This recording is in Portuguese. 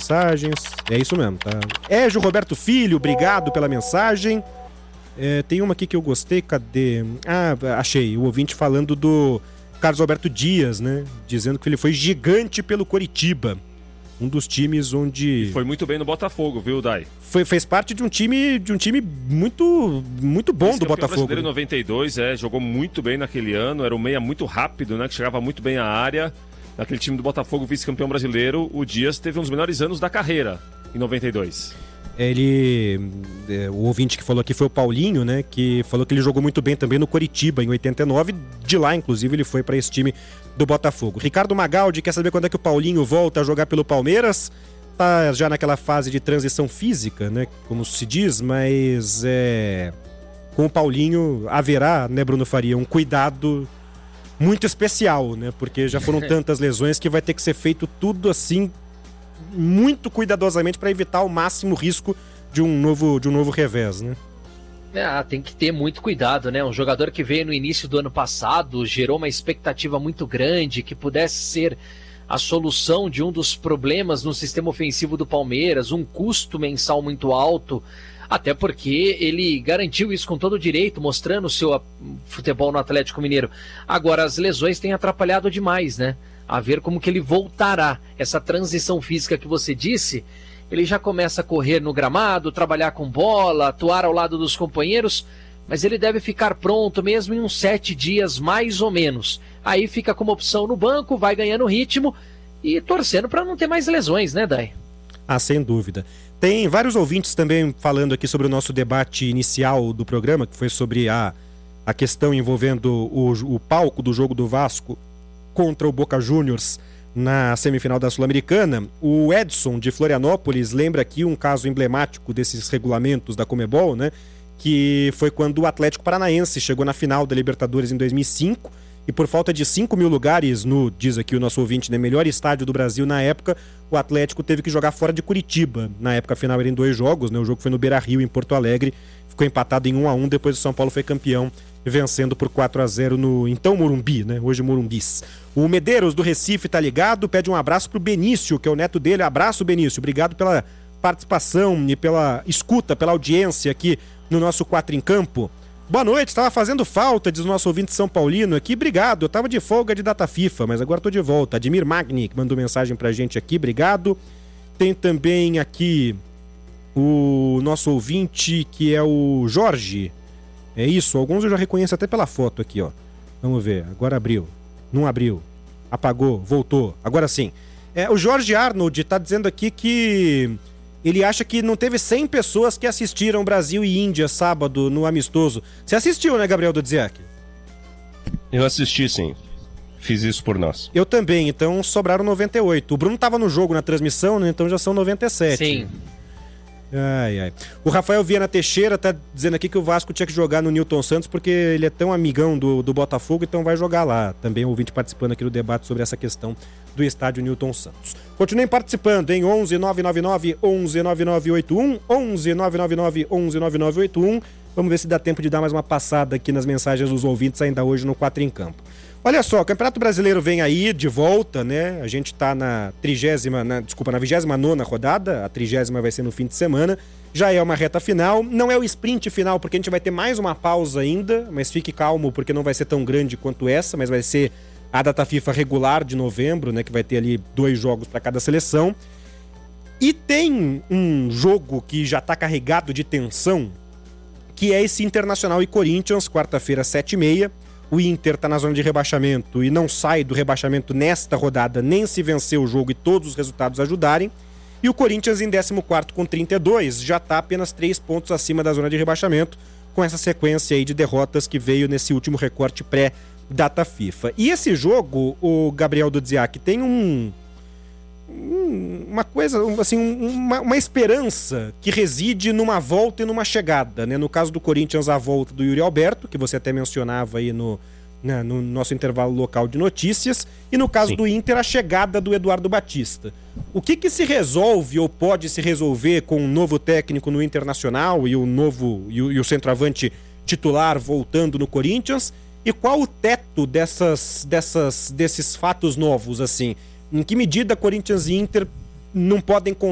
mensagens. É isso mesmo, tá? Gil Roberto Filho, obrigado pela mensagem. Tem uma aqui que eu gostei, cadê? Achei, o ouvinte falando do Carlos Alberto Dias, né? Dizendo que ele foi gigante pelo Coritiba. Um dos times onde... E foi muito bem no Botafogo, viu, Dai? Fez parte de um time muito, muito bom do Botafogo. Brasileiro em 92, jogou muito bem naquele ano, era um meia muito rápido, né? Que chegava muito bem à área. Naquele time do Botafogo, vice-campeão brasileiro, o Dias teve um dos melhores anos da carreira, em 92. O ouvinte que falou aqui foi o Paulinho, né? Que falou que ele jogou muito bem também no Coritiba, em 89. De lá, inclusive, ele foi para esse time do Botafogo. Ricardo Magaldi quer saber quando é que o Paulinho volta a jogar pelo Palmeiras. Tá já naquela fase de transição física, né? Como se diz, mas com o Paulinho haverá, né, Bruno Faria, um cuidado muito especial, né? Porque já foram tantas lesões que vai ter que ser feito tudo assim muito cuidadosamente para evitar o máximo risco de um novo revés, né? Tem que ter muito cuidado, né? Um jogador que veio no início do ano passado, gerou uma expectativa muito grande que pudesse ser a solução de um dos problemas no sistema ofensivo do Palmeiras, um custo mensal muito alto, até porque ele garantiu isso com todo o direito, mostrando o seu futebol no Atlético Mineiro. Agora, as lesões têm atrapalhado demais, né? A ver como que ele voltará. Essa transição física que você disse, ele já começa a correr no gramado, trabalhar com bola, atuar ao lado dos companheiros, mas ele deve ficar pronto mesmo em uns 7 dias, mais ou menos. Aí fica como opção no banco, vai ganhando ritmo e torcendo para não ter mais lesões, né, Dai? Sem dúvida. Tem vários ouvintes também falando aqui sobre o nosso debate inicial do programa, que foi sobre a questão envolvendo o palco do jogo do Vasco contra o Boca Juniors na semifinal da Sul-Americana. O Edson, de Florianópolis, lembra aqui um caso emblemático desses regulamentos da Conmebol, né? Que foi quando o Atlético Paranaense chegou na final da Libertadores em 2005 e por falta de 5 mil lugares diz aqui o nosso ouvinte, né, melhor estádio do Brasil na época, o Atlético teve que jogar fora de Curitiba. Na época, a final era em 2 jogos, né? O jogo foi no Beira-Rio, em Porto Alegre, ficou empatado em 1-1, depois o São Paulo foi campeão, vencendo por 4-0 no então Morumbi, né? Hoje Morumbis. O Medeiros do Recife tá ligado, pede um abraço pro Benício, que é o neto dele. Abraço, Benício, obrigado pela participação e pela escuta, pela audiência aqui no nosso 4 em Campo. Boa noite, estava fazendo falta, diz o nosso ouvinte São Paulino aqui, obrigado, eu tava de folga de data FIFA, mas agora tô de volta. Admir Magni, que mandou mensagem pra gente aqui, obrigado. Tem também aqui o nosso ouvinte, que é o Jorge. É isso, alguns eu já reconheço até pela foto aqui, ó. Vamos ver, agora abriu, não abriu, apagou, voltou, agora sim. O Jorge Arnold tá dizendo aqui que ele acha que não teve 100 pessoas que assistiram Brasil e Índia sábado no amistoso. Você assistiu, né, Gabriel Dudziak? Eu assisti, sim. Fiz isso por nós. Eu também, então sobraram 98. O Bruno tava no jogo na transmissão, né? Então já são 97. Sim. Ai. O Rafael Viana Teixeira tá dizendo aqui que o Vasco tinha que jogar no Newton Santos porque ele é tão amigão do Botafogo, então vai jogar lá. Também o ouvinte participando aqui do debate sobre essa questão do estádio Newton Santos. Continuem participando em 11 999 11 9981, 11 999 11 9981. Vamos ver se dá tempo de dar mais uma passada aqui nas mensagens dos ouvintes ainda hoje no 4 em Campo. Olha só, o Campeonato Brasileiro vem aí de volta, né? A gente tá na 29ª rodada, a 30ª vai ser no fim de semana. Já é uma reta final, não é o sprint final, porque a gente vai ter mais uma pausa ainda, mas fique calmo, porque não vai ser tão grande quanto essa, mas vai ser a data FIFA regular de novembro, né? Que vai ter ali 2 jogos para cada seleção. E tem um jogo que já tá carregado de tensão, que é esse Internacional e Corinthians, quarta-feira, 7h30. O Inter tá na zona de rebaixamento e não sai do rebaixamento nesta rodada, nem se vencer o jogo e todos os resultados ajudarem. E o Corinthians em 14º com 32, já tá apenas 3 pontos acima da zona de rebaixamento, com essa sequência aí de derrotas que veio nesse último recorte pré-data FIFA. E esse jogo, o Gabriel Dudziak, tem uma coisa, assim, uma esperança que reside numa volta e numa chegada, né? No caso do Corinthians, a volta do Yuri Alberto, que você até mencionava aí no nosso intervalo local de notícias, e no caso do Inter, a chegada do Eduardo Batista. O que se resolve ou pode se resolver com um novo técnico no Internacional e o centroavante titular voltando no Corinthians? E qual o teto desses fatos novos, assim? Em que medida Corinthians e Inter não podem contar